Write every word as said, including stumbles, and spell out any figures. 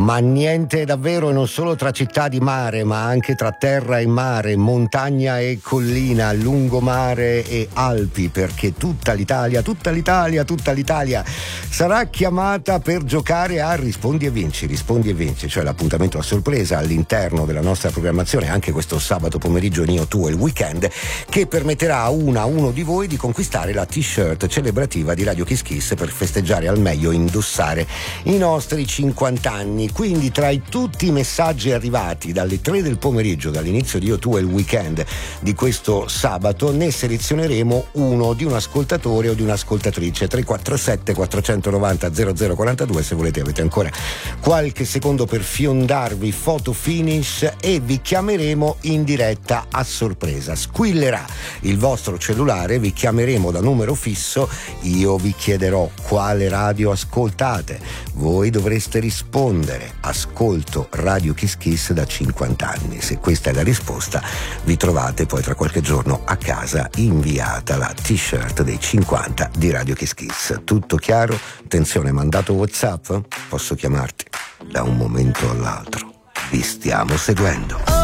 Ma niente davvero, non solo tra città di mare, ma anche tra terra e mare, montagna e collina, lungomare e Alpi, perché tutta l'Italia, tutta l'Italia, tutta l'Italia sarà chiamata per giocare a Rispondi e Vinci. Rispondi e Vinci, cioè l'appuntamento a sorpresa all'interno della nostra programmazione anche questo sabato pomeriggio Io, Tu e il Weekend, che permetterà a una a uno di voi di conquistare la t-shirt celebrativa di Radio Kiss Kiss per festeggiare al meglio e indossare i nostri cinquanta anni. Quindi tra i, tutti i messaggi arrivati dalle tre del pomeriggio, dall'inizio di Io, Tu e il Weekend di questo sabato, ne selezioneremo uno di un ascoltatore o di un'ascoltatrice. Tre quattro sette quattro nove zero zero zero quattro due, se volete avete ancora qualche secondo per fiondarvi photo finish e vi chiameremo in diretta a sorpresa. Squillerà il vostro cellulare, vi chiameremo da numero fisso, io vi chiederò quale radio ascoltate, voi dovreste rispondere: ascolto Radio Kiss Kiss da cinquanta anni. Se questa è la risposta, vi trovate poi tra qualche giorno a casa inviata la t-shirt dei cinquanta di Radio Kiss Kiss. Tutto chiaro? Attenzione, mandato WhatsApp? Posso chiamarti da un momento all'altro. Vi stiamo seguendo.